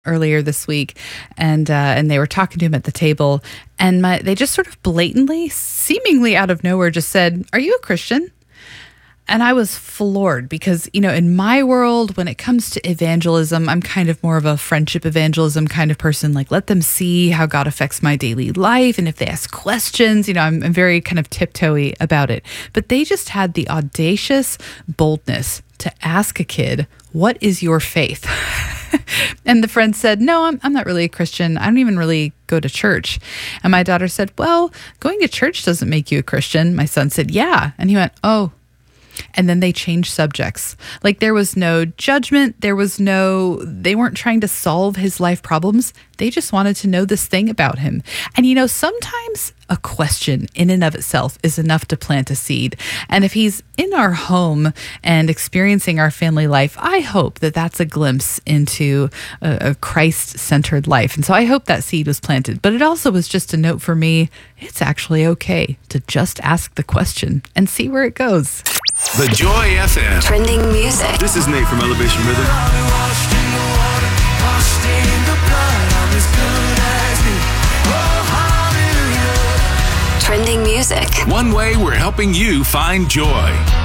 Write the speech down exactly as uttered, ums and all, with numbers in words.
earlier this week, and uh, and they were talking to him at the table, and my, they just sort of blatantly, seemingly out of nowhere, just said, "Are you a Christian?" And I was floored because, you know, in my world, when it comes to evangelism, I'm kind of more of a friendship evangelism kind of person. Like, let them see how God affects my daily life. And if they ask questions, you know, I'm, I'm very kind of tiptoey about it. But they just had the audacious boldness to ask a kid, "What is your faith?" And the friend said, "No, I'm, I'm not really a Christian. I don't even really go to church." And my daughter said, "Well, going to church doesn't make you a Christian." My son said, "Yeah." And he went, "Oh." And then they changed subjects. Like, there was no judgment. There was no, they weren't trying to solve his life problems. They just wanted to know this thing about him. And, you know, sometimes a question in and of itself is enough to plant a seed. And if he's in our home and experiencing our family life, I hope that that's a glimpse into a, a Christ-centered life. And so I hope that seed was planted. But it also was just a note for me, it's actually okay to just ask the question and see where it goes. The Joy F M. Trending music. This is Nate from Elevation Rhythm. Trending music. One way we're helping you find joy.